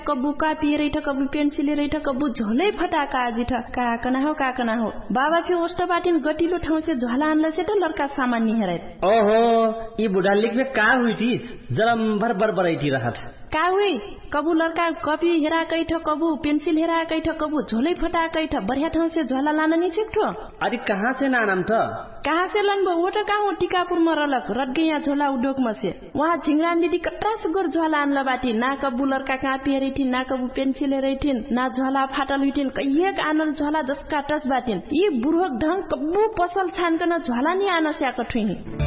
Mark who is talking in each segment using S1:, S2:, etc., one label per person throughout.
S1: कबू कापी रही कबू पेंसिल रही कबू झोलै फटाका आजी काकना हो बाबा फिर ओस्ट बाटिन गटिलो ठाउँ से झोला आनला से तो लड़का सामान नहीं है।
S2: ओहो ये बुढ़ा लिख में का हुई थी जरम भर बरबरैठी रहत
S1: का हुई कबू लड़का कॉपी हेरा कैठ कबू पेंसिल हेरा कैठ कबू झोलै फटा कैठ बढ़िया ठाउँ से झोला लाना नहीं छिक्ठो।
S2: अरे कहाँ से नानम था
S1: कहाँ से लनबो वो तो कहाँ टीकापुर में रलक रट गया झोला उद्योग में से वहाँ झिंगरान दीदी कट्रा से गोर झोला आनला बाटी ना कबू लड़का कापी हेरी थी ना कबू पेंसिल हेरी थी ना झोला फाटल हुई थी कहिए आनल झोला जसका टच बाटिन ये बुढ़क ढंग कबू पसल छान कर झोला नहीं आना से आकठुई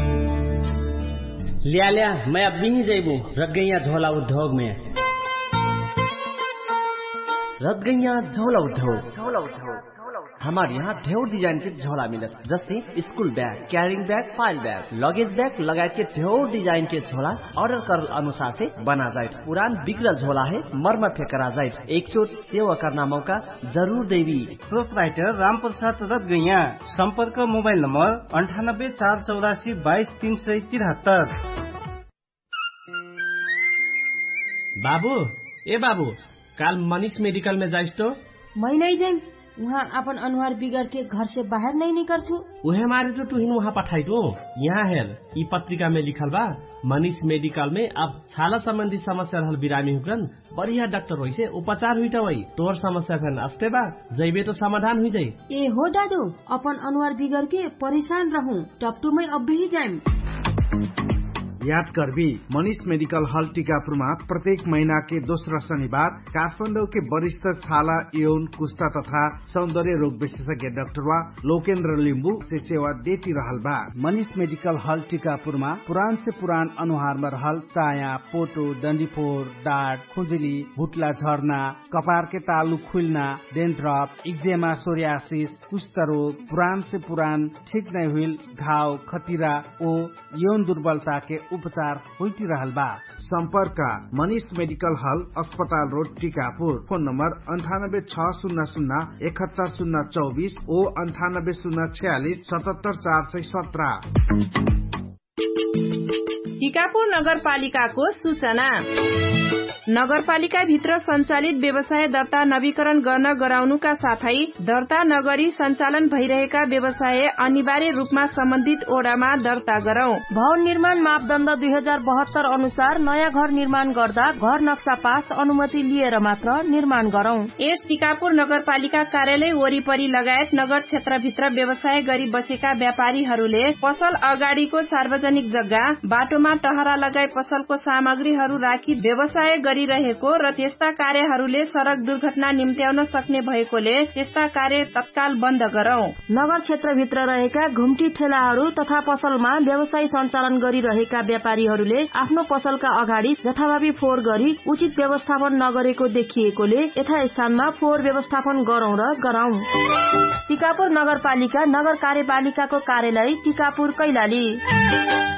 S2: लिया मैं अब नहीं जाइबू रख गई झोला उद्योग में रख गई झोला उद्योग। हमारे यहाँ ढेर डिजाइन के झोला मिलत जैसे school bag carrying bag file bag luggage bag लगाए के ढेर डिजाइन के झोला ऑर्डर कर अनुसार से बना जाए। पुरान बिगड़ल झोला है मरम्मत करा जाए एक चोट सेवा करना मौका जरूर देवी।
S3: प्रोपराइटर राम प्रसाद रथ गैया संपर्क मोबाइल नंबर 9848222373।
S4: बाबू ए बाबू काल मनीष मेडिकल में जाइस तो
S5: मैं नहीं जाऊँ वहाँ अपन अनुहार बिगड़ के घर से बाहर नहीं निकल छू
S4: उहे मारे तो तुहिन वहाँ पठाई तो यहाँ हेर ई पत्रिका में लिखल बा मनीष मेडिकल में अब छाला संबंधी समस्या रहल बिरामी हुकन बढ़िया डॉक्टर होई से उपचार हुई वही तोर समस्या फैन अस्ते बा जैबे तो समाधान हुई जाये।
S5: ए हो दादू अपन अनुहार बिगड़ के परेशान रहूं टपटू में अब भी जाए।
S6: याद करबी मनीष मेडिकल हॉल टीकापुर में प्रत्येक महीना के दोस्रो शनिवार काठमाडौँ के वरिष्ठ छाला यौन कुष्ठा तथा सौंदर्य रोग विशेषज्ञ डाक्टर लोकेन्द्र लिम्बू से सेवा देती रहल बा। मनीष मेडिकल हॉल टीकापुर में पुरान से पुरान अनुहार में रहल चाया पोटो डंडीफोर डाट खुजली भुटला झर्ना कपार के तालु खुलना डेन्ड्रफ एक्जेमा सोरियासिस कुष्ठ रोग पुरान से पुरान ठीक नहीं हुई घाव खतिरा ओ यौन दुर्बलता के उपचार होती रहल बा। संपर्क मनीष मेडिकल हॉल अस्पताल रोड टीकापुर फोन नंबर 9860017024 ओ 9806477417।
S1: टीकापुर नगरपालिका को सूचना नगरपालिका भित्र सञ्चालित व्यवसाय दर्ता नवीकरण गर्न गराउनुका साथै दर्ता नगरी सञ्चालन भइरहेका व्यवसाय अनिवार्य रूपमा सम्बन्धित ओडामा दर्ता गरौं।
S5: भवन निर्माण मापदण्ड 2072 अनुसार नयाँ घर निर्माण गर्दा घर नक्सा पास अनुमति लिएर मात्र निर्माण गरौं।
S1: यस टीकापुर नगरपालिका कार्यालय वरिपरि लगायत नगर क्षेत्रभित्र व्यवसाय गरी बसेका व्यापारीहरूले पसल अगाडिको सार्वजनिक जग्गा बाटोमा टहरा लगाई पसलको सामग्रीहरू राखी व्यवसाय गरिरहेको र त्यस्ता कार्यहरूले सड़क दुर्घटना निम्त्याउन सक्ने भएकोले त्यस्ता कार्य तत्काल बन्द गरौं।
S5: नगर क्षेत्रभित्र रहेका घुम्टी ठेलाहरू तथा पसलमा व्यवसाय सञ्चालन गरिरहेका व्यापारीहरूले आफ्नो पसलका अगाडि यथाभावी फोहोर गरी उचित व्यवस्थापन नगरेको देखिएकोले यथास्थानमा फोहोर व्यवस्थापन गरौं र गराउँ। टीकापुर नगरपालिका नगर कार्यपालिकाको कार्यालय टीकापुर कैलाली।